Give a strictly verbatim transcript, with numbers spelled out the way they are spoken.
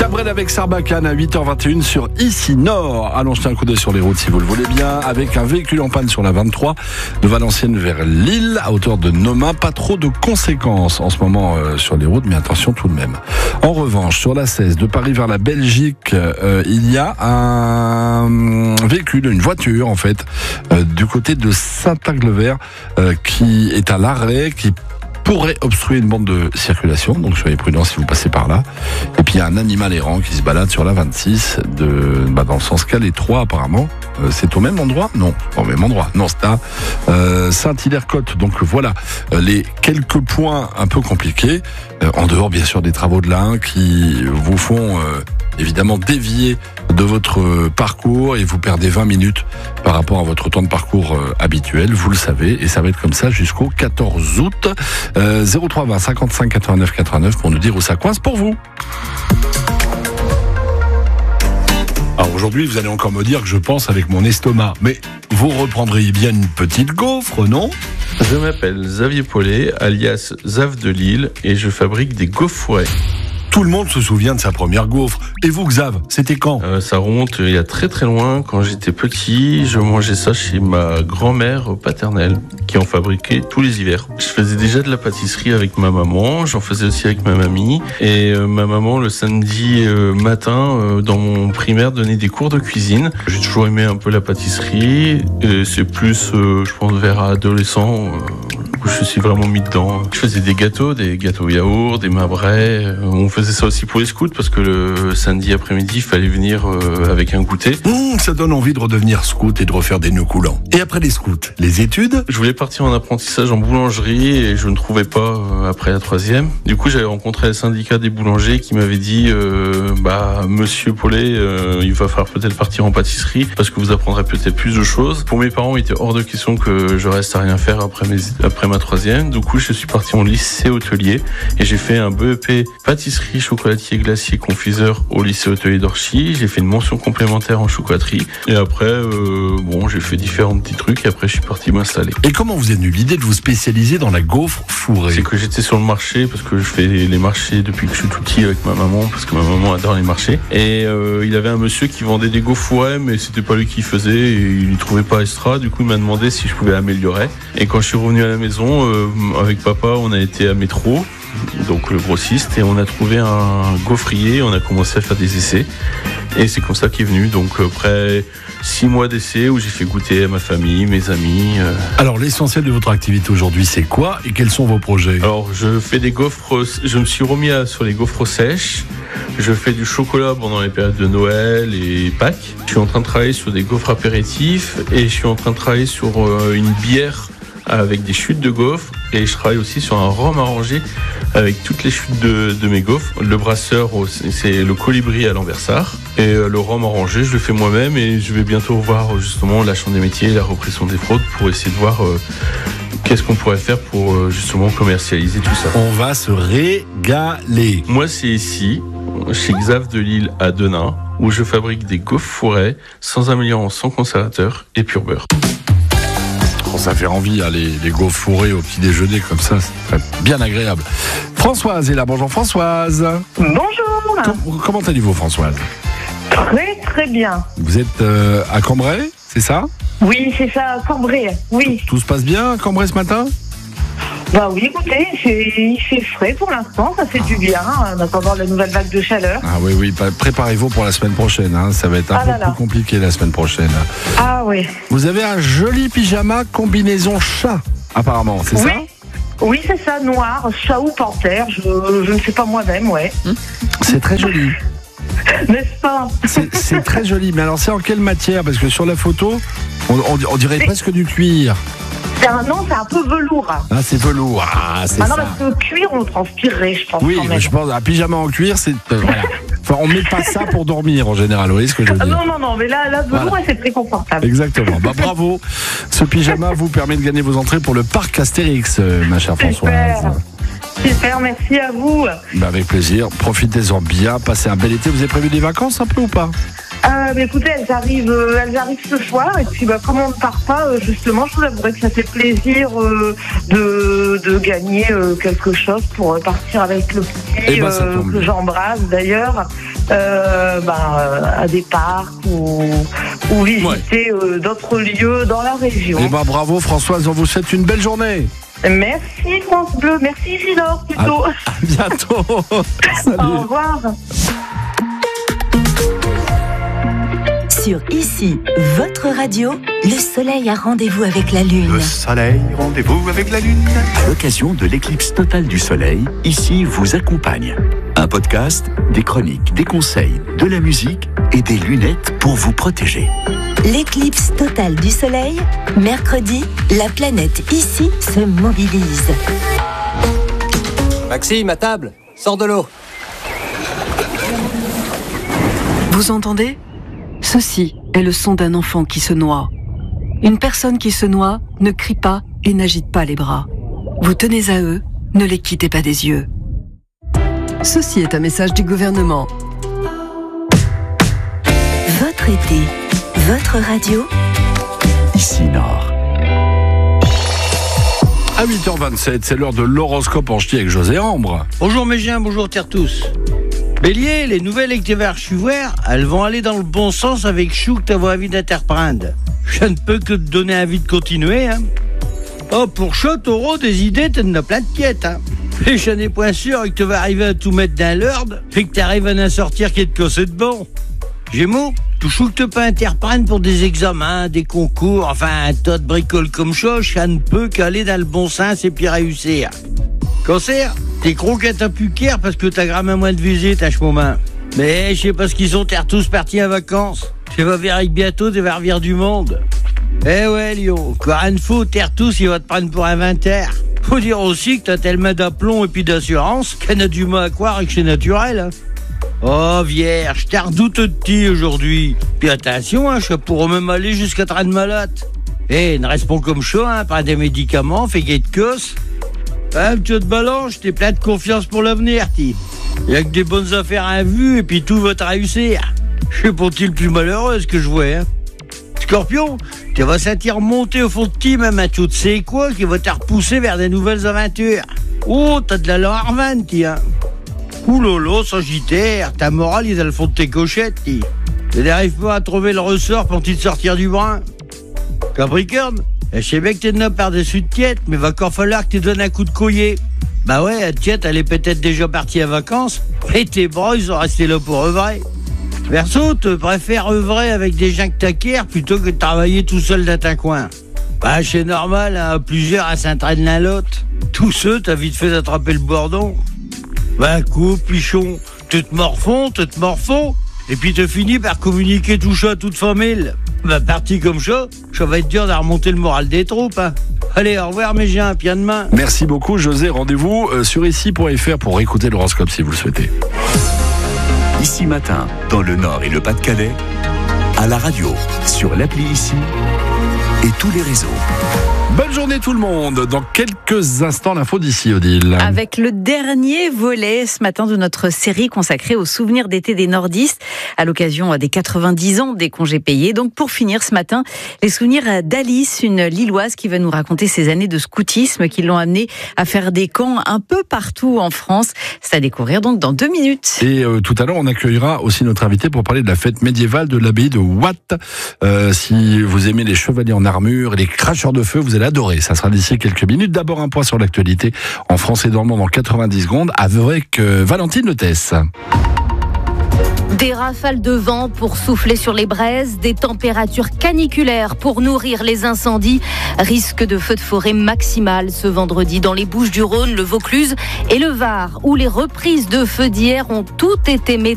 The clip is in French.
Cabrel avec Sarbacane à huit heures vingt et une sur Ici Nord. Allons jeter un coup d'œil sur les routes si vous le voulez bien. Avec un véhicule en panne sur la vingt-trois de Valenciennes vers Lille à hauteur de Nomain. Pas trop de conséquences en ce moment euh, sur les routes, mais attention tout de même. En revanche, sur la seize de Paris vers la Belgique, euh, il y a un véhicule, une voiture en fait, euh, du côté de Saint-Aglever euh, qui est à l'arrêt, qui pourrait obstruer une bande de circulation, donc soyez prudents si vous passez par là. Et puis il y a un animal errant qui se balade sur la vingt-six, de, bah dans le sens Calais trois apparemment. Euh, c'est au même endroit ? Non, au même endroit. Non, c'est à euh, Saint-Hilaire-Côte. Donc voilà, euh, les quelques points un peu compliqués, euh, en dehors bien sûr des travaux de l'A un qui vous font euh, évidemment dévier de votre parcours et vous perdez vingt minutes par rapport à votre temps de parcours euh, habituel, vous le savez, et ça va être comme ça jusqu'au quatorze août. Euh, zéro trois vingt cinquante-cinq quatre-vingt-neuf quatre-vingt-neuf pour nous dire où ça coince pour vous. Alors aujourd'hui, vous allez encore me dire que je pense avec mon estomac, mais vous reprendriez bien une petite gaufre, non ? Je m'appelle Xavier Paulet, alias Zav de Lille, et je fabrique des gaufres fourrées. Tout le monde se souvient de sa première gaufre. Et vous, Xav, c'était quand ? euh, Ça remonte il y a très très loin. Quand j'étais petit, je mangeais ça chez ma grand-mère paternelle, qui en fabriquait tous les hivers. Je faisais déjà de la pâtisserie avec ma maman, j'en faisais aussi avec ma mamie. Et euh, ma maman, le samedi euh, matin, euh, dans mon primaire, donnait des cours de cuisine. J'ai toujours aimé un peu la pâtisserie. Et c'est plus, euh, je pense, vers adolescent, euh, où je suis vraiment mis dedans. Je faisais des gâteaux, des gâteaux yaourt, des mabrets. On faisait ça aussi pour les scouts parce que le samedi après-midi, il fallait venir euh, avec un goûter. Mmh, ça donne envie de redevenir scout et de refaire des nœuds coulants. Et après les scouts, les études ? Je voulais partir en apprentissage en boulangerie et je ne trouvais pas euh, après la troisième. Du coup, j'avais rencontré le syndicat des boulangers qui m'avait dit euh, bah Monsieur Paulet, euh, il va falloir peut-être partir en pâtisserie parce que vous apprendrez peut-être plus de choses. Pour mes parents, il était hors de question que je reste à rien faire après mes après ma troisième. Du coup, je suis parti en lycée hôtelier et j'ai fait un B E P pâtisserie, chocolatier, glacier, confiseur au lycée hôtelier d'Orchy. J'ai fait une mention complémentaire en chocolaterie. Et après, euh, bon, j'ai fait différents petits trucs et après, je suis parti m'installer. Et comment vous est venue l'idée de vous spécialiser dans la gaufre fourrée ? C'est que j'étais sur le marché parce que je fais les marchés depuis que je suis tout petit avec ma maman parce que ma maman adore les marchés. Et euh, il y avait un monsieur qui vendait des gaufres fourrées, mais c'était pas lui qui faisait et il ne trouvait pas extra. Du coup, il m'a demandé si je pouvais améliorer. Et quand je suis revenu à la maison, euh, avec papa, on a été à Métro, donc le grossiste, et on a trouvé un gaufrier, on a commencé à faire des essais et c'est comme ça qu'est venu. Donc après six mois d'essais où j'ai fait goûter à ma famille, mes amis. Euh... Alors l'essentiel de votre activité aujourd'hui c'est quoi et quels sont vos projets ? Alors je fais des gaufres, je me suis remis à, sur les gaufres sèches, je fais du chocolat pendant les périodes de Noël et Pâques, je suis en train de travailler sur des gaufres apéritifs et je suis en train de travailler sur euh, une bière avec des chutes de gaufres et je travaille aussi sur un rhum arrangé avec toutes les chutes de, de mes gaufres. Le brasseur, c'est le Colibri à l'Anversart et le rhum arrangé, je le fais moi-même et je vais bientôt voir justement la Chambre des métiers et la répression des fraudes pour essayer de voir euh, qu'est-ce qu'on pourrait faire pour euh, justement commercialiser tout ça. On va se régaler. Moi, c'est ici, chez Xav de Lille à Denain, où je fabrique des gaufres fourrées sans améliorant, sans conservateur et pur beurre. Bon, ça fait envie, hein, les, les gaufres fourrées au petit déjeuner comme ça, c'est bien agréable. Françoise est là, bonjour Françoise. Bonjour. Com- comment allez-vous Françoise ? Très très bien. Vous êtes euh, à Cambrai, c'est ça ? Oui, c'est ça, Cambrai, oui. Tout, tout se passe bien à Cambrai ce matin ? Bah oui, écoutez, c'est, il fait frais pour l'instant, ça fait ah. du bien, en attendant la nouvelle vague de chaleur. Ah oui, oui, préparez-vous pour la semaine prochaine, hein. Ça va être un ah peu là plus là. compliqué la semaine prochaine. Ah oui. Vous avez un joli pyjama combinaison chat, apparemment, c'est oui. ça ? Oui, c'est ça, noir, chat ou panthère, je, je ne sais pas moi-même, ouais. C'est très joli. N'est-ce pas ? c'est, c'est très joli, mais alors c'est en quelle matière ? Parce que sur la photo, on, on, on dirait c'est... presque du cuir. C'est un, non, c'est un peu velours. Ah, c'est velours. Ah, c'est ah non, ça. parce que cuir, on transpirerait, je pense. Oui, mais je pense un pyjama en cuir, c'est euh, voilà. Enfin, on met pas ça pour dormir en général. Vous voyez ce que je veux dire ? Non, non, non, mais là, là velours, voilà. C'est très confortable. Exactement. Bah bravo. Ce pyjama vous permet de gagner vos entrées pour le parc Astérix, ma chère Super. Françoise. Super, merci à vous. Bah avec plaisir. Profitez-en bien. Passez un bel été. Vous avez prévu des vacances un peu ou pas ? Euh, mais écoutez, elles arrivent, euh, elles arrivent ce soir et puis bah, comme on ne part pas, euh, justement, je vous avouerai que ça fait plaisir euh, de, de gagner euh, quelque chose pour euh, partir avec le petit eh ben, euh, que j'embrasse d'ailleurs. euh, bah, à des parcs ou, ou visiter ouais. euh, d'autres lieux dans la région. Et bah bravo Françoise, on vous souhaite une belle journée. Merci France Bleu, merci Isidore plutôt. À, à bientôt. Salut. Au revoir. Sur Ici, votre radio, le soleil a rendez-vous avec la lune. Le soleil, rendez-vous avec la lune. À l'occasion de l'éclipse totale du soleil, Ici vous accompagne. Un podcast, des chroniques, des conseils, de la musique et des lunettes pour vous protéger. L'éclipse totale du soleil, mercredi, la planète Ici se mobilise. Maxime, à table, sors de l'eau. Vous entendez ? Ceci est le son d'un enfant qui se noie. Une personne qui se noie ne crie pas et n'agite pas les bras. Vous tenez à eux, ne les quittez pas des yeux. Ceci est un message du gouvernement. Votre été, votre radio, Ici Nord. À huit heures vingt-sept, c'est l'heure de l'horoscope en ch'ti avec José Ambre. Bonjour mes gens, bonjour terre tous. Bélier, les nouvelles que tu vas recevoir, elles vont aller dans le bon sens avec chou que tu as envie d'entreprendre. Je ne peux que te donner envie de continuer. Hein. Oh, pour chaud, taureau, des idées, t'en as plein de quêtes. Hein. Et je n'ai point sûr que tu vas arriver à tout mettre dans l'ordre et que tu arrives à en sortir qui est de cosser de bon. Gémeaux, tout chou que tu peux entreprendre pour des examens, des concours, enfin un tas de bricoles comme ça, ça ne peut qu'aller dans le bon sens et puis réussir. Cancer, t'es croquette à pucaire parce que t'as gramé moins de visite à ce moment. Mais je sais pas ce qu'ils sont, t'es tous partis en vacances. Tu vas voir avec bientôt, tu vas revenir du monde. Eh ouais, Lyon, encore une fois, t'es tous, il va te prendre pour inventaire. Faut dire aussi que t'as tellement d'aplomb et puis d'assurance qu'elle a du mal à croire et que c'est naturel. Hein. Oh, vierge, t'as redoute de ti aujourd'hui. Puis attention, hein, je pourrais même aller jusqu'à train de malade. Eh, ne reste pas comme ça, hein, pas des médicaments, fais gay de cosse. Ah, tu te balances, t'es plein de confiance pour l'avenir, ti. Y'a que des bonnes affaires à vue et puis tout va te réussir. Je sais pas-t-il le plus malheureuse que je vois, hein. Scorpion, tu vas sentir monter au fond de ti, même à tu sais quoi, qui va te repousser vers de nouvelles aventures. Oh, t'as de la larvane, ti, hein. Ouh lolo, Sagittaire, ta morale est dans le fond de tes cochettes, ti. Tu n'arrives pas à trouver le ressort pour te sortir du brin. Capricorne, je sais bien que t'es de par-dessus de tiète, mais va encore falloir que tu donnes un coup de collier. Bah ouais, la tiète, elle est peut-être déjà partie en vacances, mais tes bras, ils sont restés là pour œuvrer. Verseau, tu préfères œuvrer avec des gens que t'acquiers plutôt que de travailler tout seul dans ta coin. Bah, c'est normal, hein, plusieurs à s'entraîner l'un l'autre. Tous ceux, t'as vite fait d'attraper le bordon. Bah, coupe, pichon, tu te morfons, tu te morfons, et puis tu finis par communiquer tout ça à toute famille. Bah, parti comme ça, ça va être dur de remonter le moral des troupes, hein. Allez, au revoir mes gens, puis à demain. Merci beaucoup José, rendez-vous sur ici point f r pour écouter l'horoscope si vous le souhaitez. Ici Matin, dans le Nord et le Pas-de-Calais, à la radio, sur l'appli Ici et tous les réseaux. Bonne journée tout le monde. Dans quelques instants, l'info d'ici, Odile. Avec le dernier volet ce matin de notre série consacrée aux souvenirs d'été des nordistes à l'occasion des quatre-vingt-dix ans des congés payés. Donc pour finir ce matin, les souvenirs d'Alice, une Lilloise qui va nous raconter ses années de scoutisme qui l'ont amenée à faire des camps un peu partout en France. C'est à découvrir donc dans deux minutes. Et euh, tout à l'heure, on accueillera aussi notre invité pour parler de la fête médiévale de l'abbaye de Watt. Euh, si vous aimez les chevaliers en armure et les cracheurs de feu, vous allez adorer. Ça sera d'ici quelques minutes. D'abord un point sur l'actualité en France et dans le monde en quatre-vingt-dix secondes avec euh, Valentine Letesse. Des rafales de vent pour souffler sur les braises, des températures caniculaires pour nourrir les incendies. Risque de feux de forêt maximal ce vendredi dans les Bouches-du-Rhône, le Vaucluse et le Var, où les reprises de feux d'hier ont toutes été